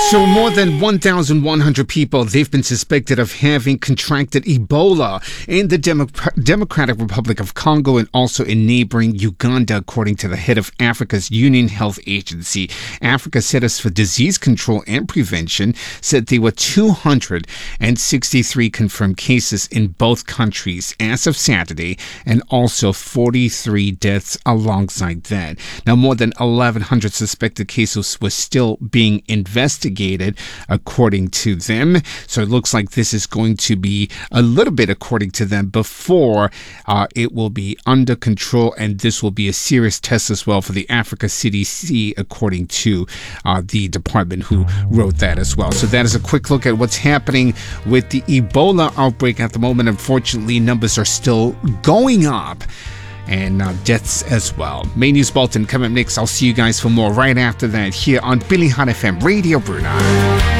So more than 1,100 people, they've been suspected of having contracted Ebola in the Democratic Republic of Congo and also in neighboring Uganda, according to the head of Africa's Union Health Agency. Africa Centers for Disease Control and Prevention said there were 263 confirmed cases in both countries as of Saturday, and also 43 deaths alongside that. Now, more than 1,100 suspected cases were still being investigated, according to them. So it looks like this is going to be a little bit, according to them, before it will be under control, and this will be a serious test as well for the Africa CDC, according to the department who wrote that as well. So that is a quick look at what's happening with the Ebola outbreak at the moment. Unfortunately, numbers are still going up, and deaths as well. Main News Bulletin coming up next. I'll see you guys for more right after that here on Billy Hot FM Radio Brunei.